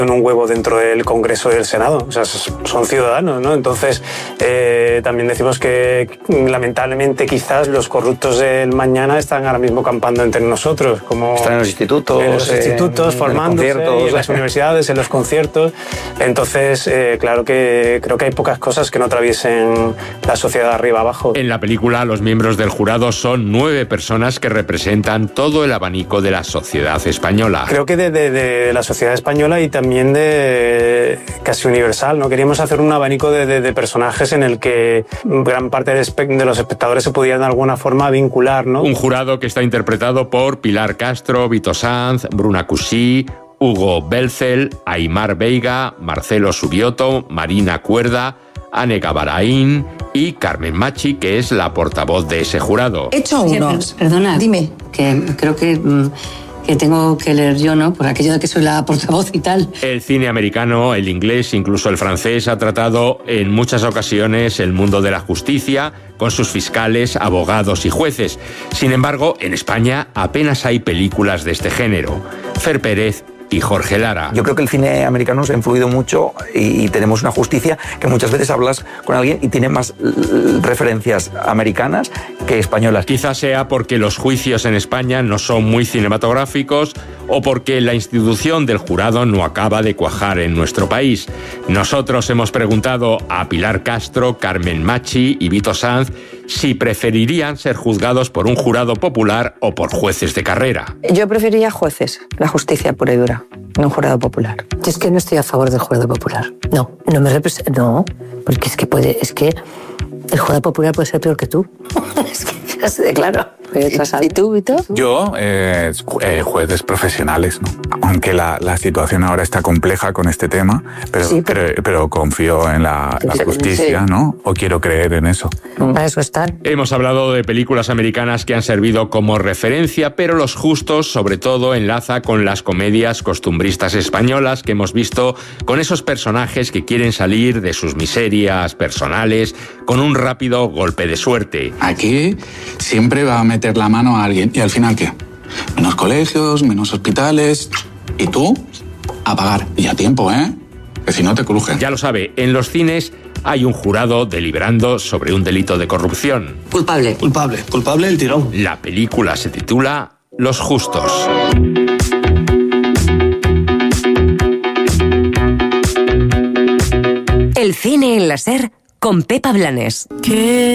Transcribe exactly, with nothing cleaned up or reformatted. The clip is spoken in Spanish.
en un huevo dentro del Congreso y del Senado. O sea, son ciudadanos, ¿no? Entonces, eh, también decimos que lamentablemente quizás los corruptos del mañana están ahora mismo campando entre nosotros. Como están en los institutos, en los institutos en, formándose, en, los en las universidades, en los conciertos. Entonces, eh, claro que creo que hay pocas cosas que no atraviesen la sociedad arriba abajo. En la película, los miembros del jurado son nueve personas que representan todo el abanico de la sociedad española. Creo que de, de, de la sociedad española y también de casi universal, ¿no? Queríamos hacer un abanico de, de, de personajes en el que gran parte de, de los espectadores se pudieran de alguna forma vincular, ¿no? Un jurado que está interpretado por Pilar Castro, Vito Sanz, Bruna Cusí, Hugo Belcel, Aimar Veiga, Marcelo Subioto, Marina Cuerda, Ane Gabaraín y Carmen Machi, que es la portavoz de ese jurado. He hecho uno. Sí, perdona. Dime. Que creo que... que tengo que leer yo, ¿no? Por aquello de que soy la portavoz y tal. El cine americano, el inglés, incluso el francés, ha tratado en muchas ocasiones el mundo de la justicia, con sus fiscales, abogados y jueces. Sin embargo, en España apenas hay películas de este género. Fer Pérez y Jorge Lara. Yo creo que el cine americano se ha influido mucho y, y tenemos una justicia que muchas veces hablas con alguien y tiene más referencias americanas que españolas. Quizás sea porque los juicios en España no son muy cinematográficos o porque la institución del jurado no acaba de cuajar en nuestro país. Nosotros hemos preguntado a Pilar Castro, Carmen Machi y Vito Sanz si preferirían ser juzgados por un jurado popular o por jueces de carrera. Yo preferiría jueces, la justicia pura y dura, no un jurado popular. Yo es que no estoy a favor del jurado popular. No, no me representa. No, porque es que puede, es que el jurado popular puede ser peor que tú. Es que ya sé, claro. ¿Y tú, Vito? Yo, eh, eh, jueces profesionales, ¿no? Aunque la, la situación ahora está compleja con este tema, pero, sí, pero... pero, pero confío en la, la justicia, sí. ¿no? O quiero creer en eso. Para eso están. Hemos hablado de películas americanas que han servido como referencia, pero Los Justos, sobre todo, enlaza con las comedias costumbristas españolas que hemos visto, con esos personajes que quieren salir de sus miserias personales con un rápido golpe de suerte. Aquí siempre va a meter la mano a alguien. ¿Y al final qué? Menos colegios, menos hospitales. ¿Y tú? A pagar. Y a tiempo, ¿eh? Que si no te crujen. Ya lo sabe, en los cines hay un jurado deliberando sobre un delito de corrupción. Culpable. Culpable. Culpable el tirón. La película se titula Los Justos. El cine en la SER con Pepa Blanes. ¿Qué?